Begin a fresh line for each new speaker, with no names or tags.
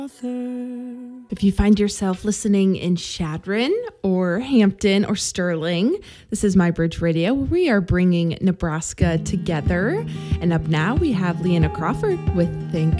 If you find yourself listening in Chadron or Hampton or Sterling, this is My Bridge Radio, where we are bringing Nebraska together. And up now, we have Leanna Crawford with Think